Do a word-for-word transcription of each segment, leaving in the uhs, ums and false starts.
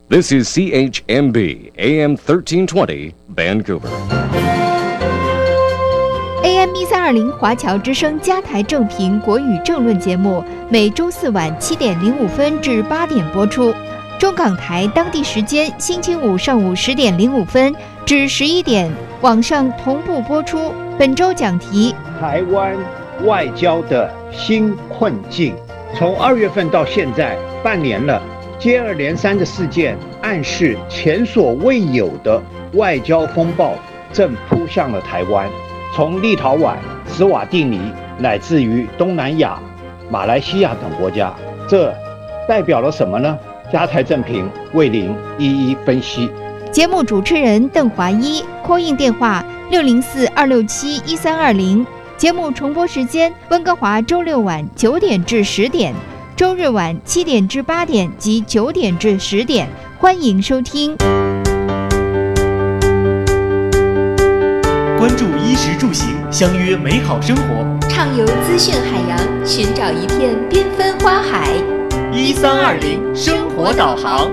This is C H M B A M thirteen twenty Vancouver。 A M 一三二零华侨之声加台正评国语政论节目，每周四晚七点零五分至八点播出。中港台当地时间星期五上午十点零五分至十一点，网上同步播出。本周讲题： 台湾外交的新困境。从二月份到现在半年了，接二连三的事件暗示前所未有的外交风暴正扑向了台湾。从立陶宛、斯瓦蒂尼，乃至于东南亚、马来西亚等国家，这代表了什么呢？加台正评为您一一分析。 节目主持人邓华一 ，call in 电话六零四二六七一三二零。节目重播时间：温哥华周六晚九点至十点，周日晚七点至八点及九点至十点。欢迎收听。 关注衣食住行，相约美好生活。 畅游资讯海洋，寻找一片缤纷花海。 一三二零生活导航。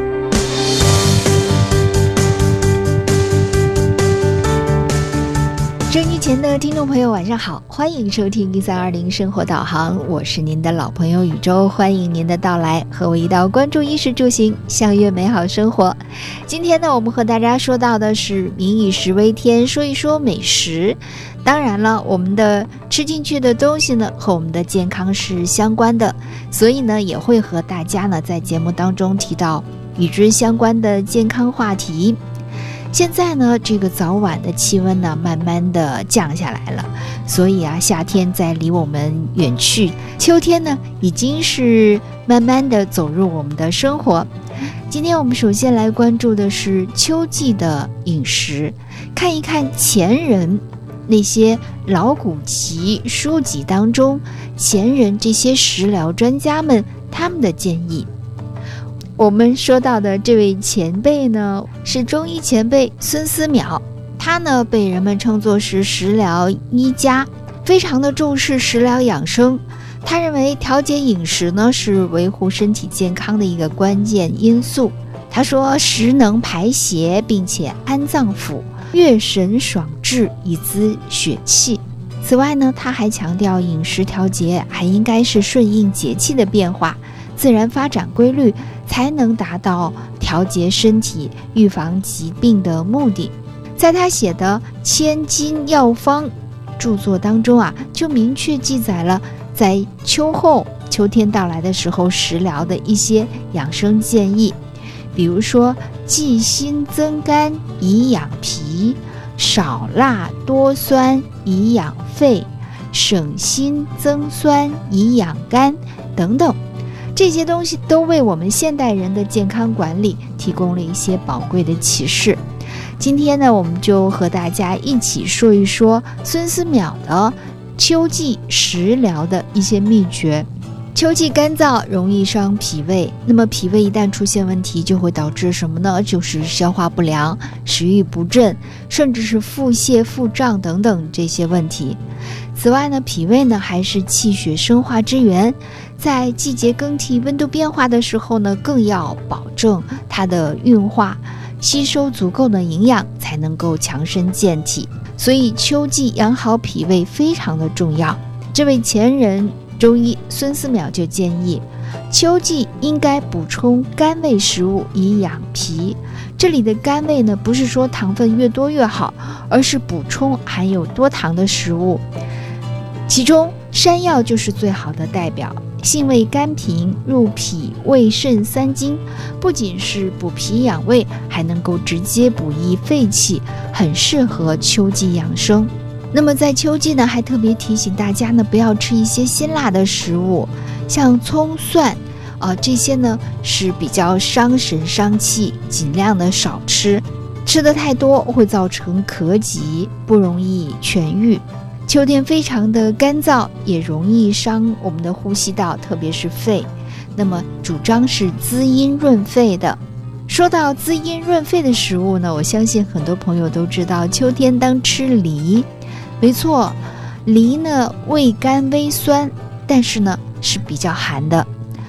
收音机前的听众朋友晚上好，欢迎收听一三二零生活导航，我是您的老朋友宇宙，欢迎您的到来，和我一道关注衣食住行，相约美好生活。今天呢，我们和大家说到的是民以食为天，说一说美食。当然了，我们的吃进去的东西呢，和我们的健康是相关的，所以呢，也会和大家呢在节目当中提到与之相关的健康话题。现在呢，这个早晚的气温呢，慢慢的降下来了，所以啊，夏天在离我们远去，秋天呢，已经是慢慢的走入我们的生活。今天我们首先来关注的是秋季的饮食，看一看前人那些老古籍书籍当中，前人这些食疗专家们他们的建议。我们说到的这位前辈呢，是中医前辈孙思邈，他呢被人们称作是食疗医家，非常的重视食疗养生。他认为调节饮食呢是维护身体健康的一个关键因素。他说食能排邪，并且安脏腑，悦神爽志，以滋血气。此外呢，他还强调饮食调节还应该是顺应节气的变化，自然发展规律，才能达到调节身体、预防疾病的目的。在他写的《千金药方》著作当中啊，就明确记载了在秋后秋天到来的时候食疗的一些养生建议，比如说忌辛增甘以养脾，少辣多酸以养肺，省辛增酸以养肝等等。这些东西都为我们现代人的健康管理提供了一些宝贵的启示。今天呢，我们就和大家一起说一说孙思邈的秋季食疗的一些秘诀。秋季干燥，容易伤脾胃，那么脾胃一旦出现问题，就会导致什么呢？就是消化不良、食欲不振，甚至是腹泻、腹胀等等这些问题。此外呢，脾胃呢还是气血生化之源，在季节更替、温度变化的时候呢，更要保证它的运化，吸收足够的营养，才能够强身健体。所以秋季养好脾胃非常的重要。这位前人中医孙思邈就建议，秋季应该补充甘味食物以养脾。这里的甘味呢，不是说糖分越多越好，而是补充含有多糖的食物。其中山药就是最好的代表，性味甘平，入脾胃肾三经，不仅是补脾养胃，还能够直接补益肺气，很适合秋季养生。那么在秋季呢，还特别提醒大家呢，不要吃一些辛辣的食物，像葱蒜呃，这些呢是比较伤神伤气，尽量的少吃，吃的太多会造成咳疾，不容易痊愈。秋天非常的干燥，也容易伤我们的呼吸道，特别是肺。那么主张是滋阴润肺的。说到滋阴润肺的食物呢，我相信很多朋友都知道，秋天当吃梨。没错，梨呢味甘微酸，但是呢是比较寒的。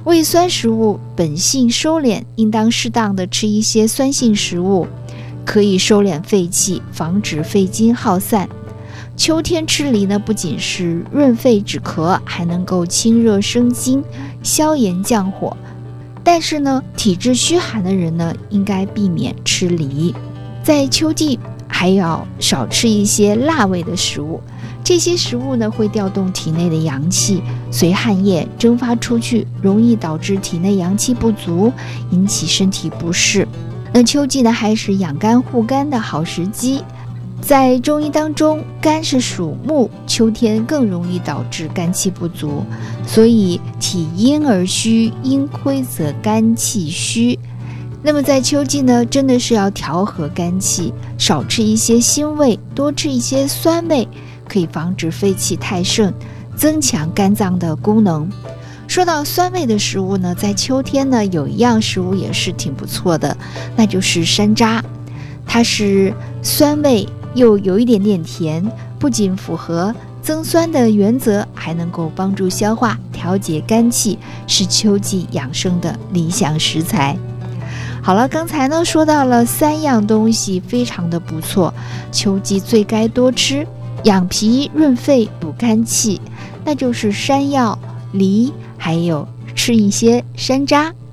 胃酸食物本性收敛，应当适当的吃一些酸性食物，可以收敛肺气，防止肺经耗散。秋天吃梨呢，不仅是润肺止咳，还能够清热生津、消炎降火。但是呢，体质虚寒的人呢，应该避免吃梨。在秋季还要少吃一些辣味的食物，这些食物呢会调动体内的阳气，随汗液蒸发出去，容易导致体内阳气不足，引起身体不适。那秋季呢，还是养肝护肝的好时机。在中医当中，肝是属木，秋天更容易导致肝气不足，所以体阴而虚，阴亏则肝气虚。那么在秋季呢，真的是要调和肝气，少吃一些辛味，多吃一些酸味，可以防止肺气太盛，增强肝脏的功能。说到酸味的食物呢，在秋天呢，有一样食物也是挺不错的，那就是山楂。它是酸味又有一点点甜，不仅符合增酸的原则，还能够帮助消化，调节肝气，是秋季养生的理想食材。好了，刚才呢说到了三样东西非常的不错，秋季最该多吃，养脾润肺补肝气，那就是山药、梨，还有吃一些山楂。